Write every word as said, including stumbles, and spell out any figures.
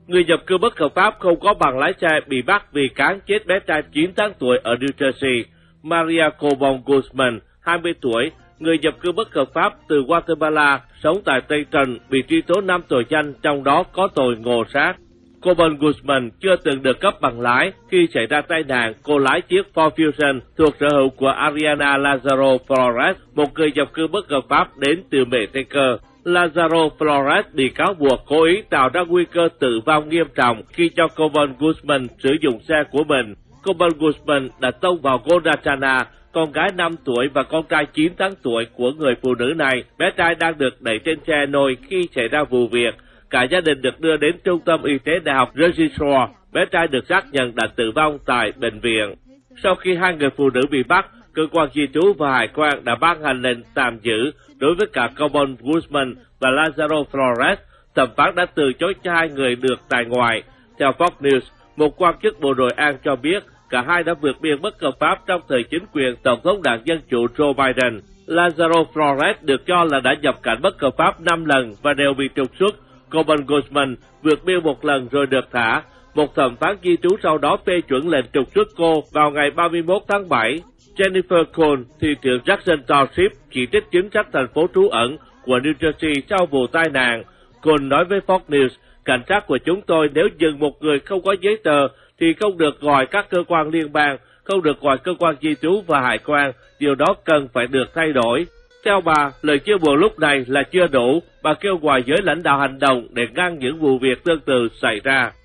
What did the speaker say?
Người nhập cư bất hợp pháp không có bằng lái xe bị bắt vì cán chết bé trai chín tháng tuổi ở New Jersey. Maria Cobon Guzman, hai mươi tuổi, người nhập cư bất hợp pháp từ Guatemala, sống tại Tây Trần, bị truy tố năm tội danh, trong đó có tội ngộ sát. Cobon Guzman chưa từng được cấp bằng lái. Khi xảy ra tai nạn, cô lái chiếc Ford Fusion thuộc sở hữu của Ariana Lazaro Flores, một người nhập cư bất hợp pháp đến từ Mexico. Lazaro Flores bị cáo buộc cố ý tạo ra nguy cơ tử vong nghiêm trọng khi cho Cobon Guzman sử dụng xe của mình. Cobon Guzman đã tông vào Gonzana, con gái năm tuổi và con trai chín tháng tuổi của người phụ nữ này. Bé trai đang được đẩy trên xe nôi khi xảy ra vụ việc. Cả gia đình được đưa đến trung tâm y tế đại học Jersey Shore. Bé trai được xác nhận đã tử vong tại bệnh viện. Sau khi hai người phụ nữ bị bắt, cơ quan di trú và hải quan đã ban hành lệnh tạm giữ đối với cả Cobon Guzman và Lazaro Flores. Thẩm phán đã từ chối cho hai người được tại ngoại. Theo Fox News, một quan chức Bộ Nội an cho biết cả hai đã vượt biên bất hợp pháp trong thời chính quyền Tổng thống đảng Dân Chủ Joe Biden. Lazaro Flores được cho là đã nhập cảnh bất hợp pháp năm lần và đều bị trục xuất. Cobon Guzman vượt biên một lần rồi được thả. Một thẩm phán di trú sau đó phê chuẩn lệnh trục xuất cô vào ngày ba mươi mốt tháng bảy. Jennifer Cole, thị trưởng Jackson Township, chỉ trích chính sách thành phố trú ẩn của New Jersey sau vụ tai nạn. Cole nói với Fox News, cảnh sát của chúng tôi nếu dừng một người không có giấy tờ thì không được gọi các cơ quan liên bang, không được gọi cơ quan di trú và hải quan. Điều đó cần phải được thay đổi. Theo bà, lời chia buồn lúc này là chưa đủ. Bà kêu gọi giới lãnh đạo hành động để ngăn những vụ việc tương tự xảy ra.